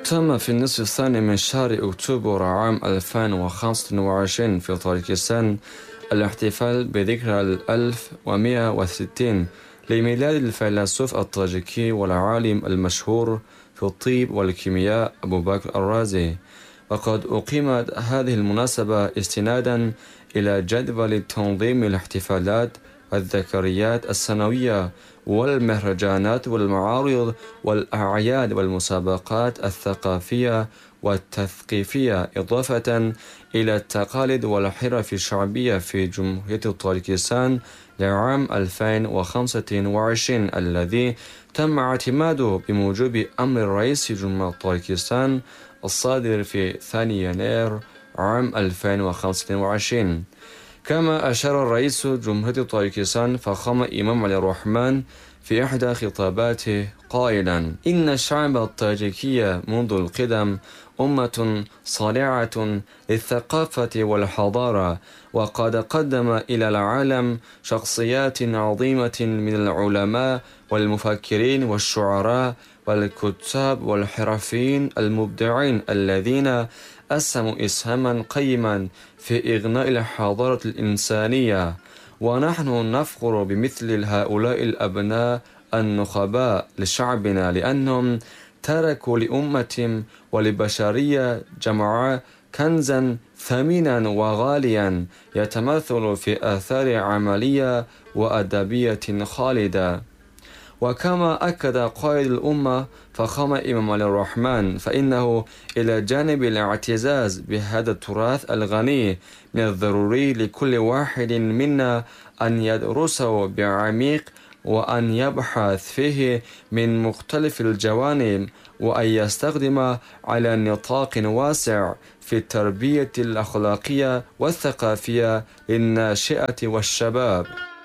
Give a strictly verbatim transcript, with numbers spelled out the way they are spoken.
تم في النصف الثاني من شهر أكتوبر عام ألفين وخمسة وعشرين في طاجكستان الاحتفال بذكرى الألف ومئة وستين لميلاد الفيلسوف الطاجيكي والعالم المشهور في الطب والكيمياء أبو بكر الرازي. وقد أقيمت هذه المناسبة استنادا إلى جدول تنظيم الاحتفالات والذكريات السنوية والمهرجانات والمعارض والأعياد والمسابقات الثقافية والتثقيفية، إضافة إلى التقاليد والحرف الشعبية في جمهورية طاجكستان لعام ألفين وخمسة وعشرين الذي تم اعتماده بموجب أمر رئيس جمهورية طاجكستان الصادر في ثاني يناير عام ألفين وخمسة وعشرين. كما أشار الرئيس جمهورية طاجكستان فخامة إمام علي الرحمن في إحدى خطاباته قائلا: إن الشعب الطاجيكي منذ القدم أمة صالعة للثقافة والحضارة، وقد قدم إلى العالم شخصيات عظيمة من العلماء والمفكرين والشعراء والكتاب والحرفيين المبدعين الذين أسهموا إسهاما قيما في إغناء الحضارة الإنسانية. ونحن نفخر بمثل هؤلاء الأبناء النخباء لشعبنا، لأنهم تركوا لأمتهم ولبشرية جمعاء كنزا ثمينا وغاليا يتمثل في آثار عملية وأدبية خالدة. وكما أكد قائد الأمة فخامة إمام علي الرحمن، فإنه إلى جانب الاعتزاز بهذا التراث الغني من الضروري لكل واحد منا أن يدرسه بعميق وأن يبحث فيه من مختلف الجوانب، وأن يستخدم على نطاق واسع في التربية الأخلاقية والثقافية للناشئة والشباب.